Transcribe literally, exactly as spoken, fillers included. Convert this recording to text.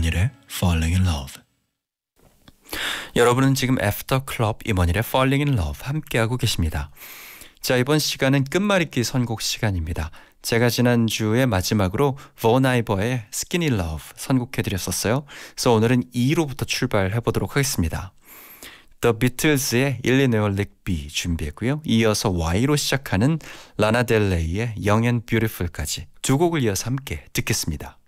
임원일의 Falling in Love. 여러분은 지금 애프터 클럽 임원일의 Falling in Love 함께하고 계십니다. 자, 이번 시간은 끝말잇기 선곡 시간입니다. 제가 지난주에 마지막으로 본 아이버의 Skinny Love 선곡해드렸었어요. 그래서 오늘은 이로부터 출발해보도록 하겠습니다. The Beatles의 Illinois Rigby 준비했고요. 이어서 Y로 시작하는 라나델레이의 Young and Beautiful까지 두 곡을 이어서 함께 듣겠습니다.